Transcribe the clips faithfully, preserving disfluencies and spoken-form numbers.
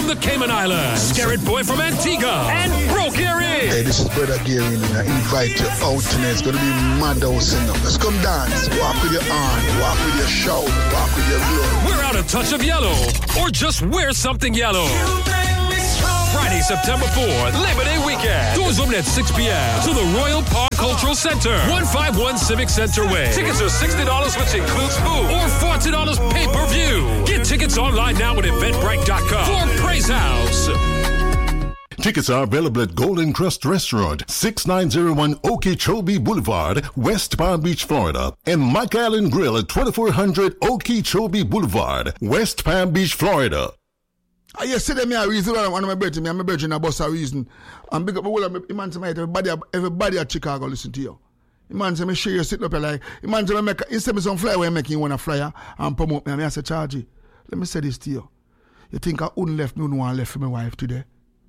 the Cayman Islands, Scarlet Boy from Antigua, and Bro Gary. Hey, this is Brother Gary, and I invite you out tonight. It's going to be mad house in them. Let's come dance. Walk with your arm, walk with your shout, walk with your blood. Wear out a touch of yellow, or just wear something yellow. Friday, September fourth, Labor Day weekend. Doors open at six p.m. to the Royal Park Cultural Center, one fifty-one Civic Center Way. Tickets are sixty dollars, which includes food, or forty dollars pay-per-view. Get tickets online now at eventbrite dot com for Praise House. Tickets are available at Golden Crust Restaurant, sixty-nine oh one Okeechobee Boulevard, West Palm Beach, Florida, and Mike Island Grill at twenty-four hundred Okeechobee Boulevard, West Palm Beach, Florida. I uh, see them here reason one of my birthday, me and my birthday in a bus a reason. And big up my whole man say everybody everybody at Chicago listen to you. The man say me share you sitting up here like the man say me make instead me some flyer where making you want a flyer and promote me. And I say Chargy, let me say this to you. You think I wouldn't left me wouldn't want left for my wife today?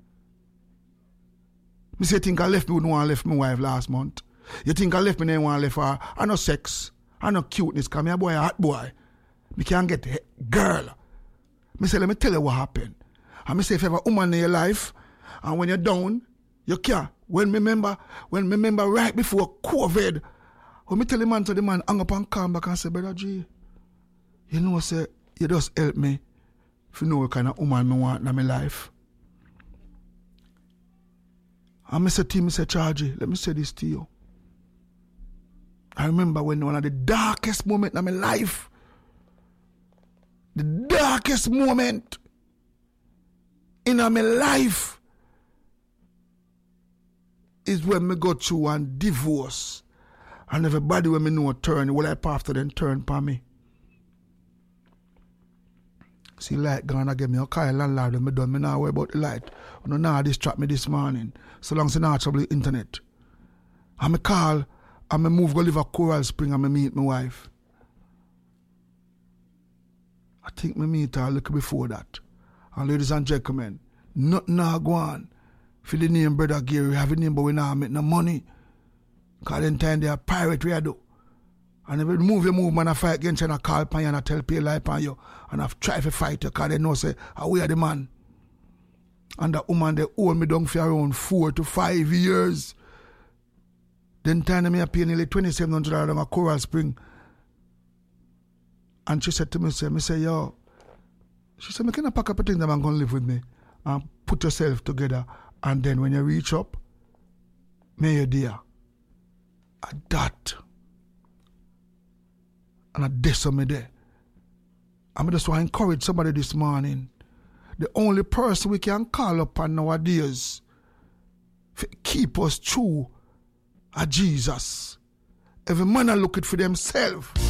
Me say think I left me wouldn't want left my wife last month. You think I left me didn't want left her? I no sex, I no cuteness, cause me a boy a hot boy. Me can't get a girl. Me say let me tell you what happened. And me say if you have a woman in your life, and when you're down, you can't. When me remember, when me remember right before COVID, when me tell the man to the man, hang up and come back and say, Brother G, you know, say, you just help me if you know what kind of woman I want in my life. And me say to him, me say, Chargy, let me say this to you. I remember when one of the darkest moments in my life, the darkest moment in my life is when me go through one divorce and everybody when me know turn, well I after them turn for me. See light gonna give me a call landlord when me done, me not worry about the light. No nah distract me this morning. So long as I not trouble the internet. And me call and me move go live at Coral Spring and me meet my wife. I think me meet her a little before that. And ladies and gentlemen, nothing now go on. For the name Brother Gary, we have a name but we not make no money. Because in time they are pirate we do. And if you move your move, man, I fight against you and I call upon you and I tell people lie upon you. And I've tried to fight you because they know say, oh, we are the man. And that woman they hold me down for around four to five years. Then time me I pay nearly twenty-seven hundred dollars on a Coral Spring. And she said to me, say, me say, yo, she said, me can I pack up a thing that I'm going to live with me and put yourself together. And then when you reach up, may you dear. At that. And I this on me there. I just want to encourage somebody this morning. The only person we can call upon nowadays to keep us true are Jesus. Every man look it for themselves.